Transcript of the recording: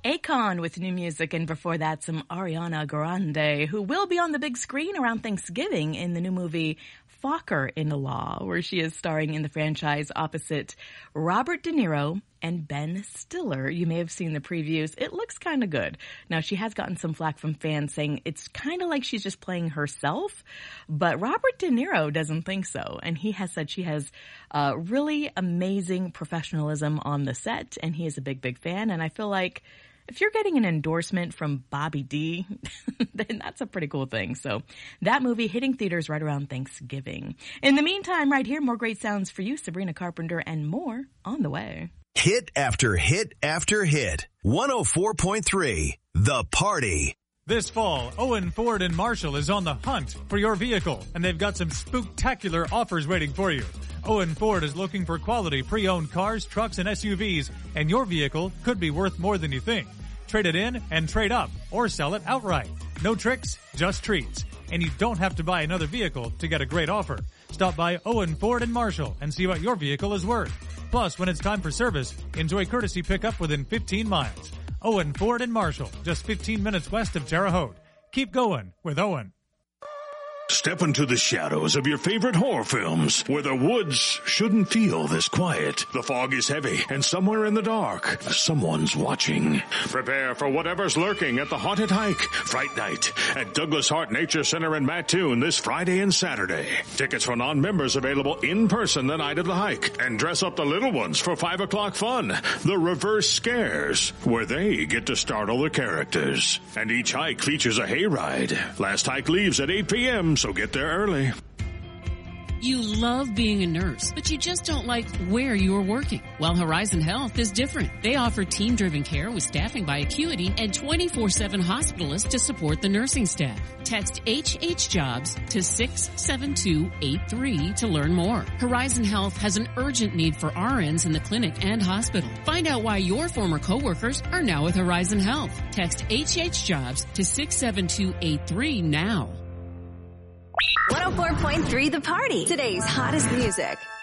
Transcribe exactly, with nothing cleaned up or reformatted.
Akon with new music, and before that, some Ariana Grande, who will be on the big screen around Thanksgiving in the new movie Fokker in the Law, where she is starring in the franchise opposite Robert De Niro and Ben Stiller. You may have seen the previews. It looks kind of good. Now, she has gotten some flack from fans saying it's kind of like she's just playing herself, but Robert De Niro doesn't think so, and he has said she has uh, really amazing professionalism on the set, and he is a big, big fan, and I feel like if you're getting an endorsement from Bobby D, then that's a pretty cool thing. So that movie hitting theaters right around Thanksgiving. In the meantime, right here, more great sounds for you, Sabrina Carpenter, and more on the way. Hit after hit after hit. one oh four point three, The Party. This fall, Owen Ford and Marshall is on the hunt for your vehicle, and they've got some spooktacular offers waiting for you. Owen Ford is looking for quality pre-owned cars, trucks, and S U Vs, and your vehicle could be worth more than you think. Trade it in and trade up, or sell it outright. No tricks, just treats. And you don't have to buy another vehicle to get a great offer. Stop by Owen Ford and Marshall and see what your vehicle is worth. Plus, when it's time for service, enjoy courtesy pickup within fifteen miles. Owen Ford and Marshall, just fifteen minutes west of Terre Haute. Keep going with Owen. Step into the shadows of your favorite horror films, where the woods shouldn't feel this quiet. The fog is heavy, and somewhere in the dark, someone's watching. Prepare for whatever's lurking at the Haunted Hike, Fright Night, at Douglas Hart Nature Center in Mattoon this Friday and Saturday. Tickets for non-members available in person the night of the hike. And dress up the little ones for five o'clock fun, the Reverse Scares, where they get to startle the characters. And each hike features a hayride. Last hike leaves at eight p.m., so get there early. You love being a nurse, but you just don't like where you are working. Well, Horizon Health is different. They offer team-driven care with staffing by Acuity and twenty-four seven hospitalists to support the nursing staff. Text H H Jobs to six seven two eight three to learn more. Horizon Health has an urgent need for R Ns in the clinic and hospital. Find out why your former coworkers are now with Horizon Health. Text H H Jobs to six seven two eight three now. one oh four point three The Party. Today's hottest music.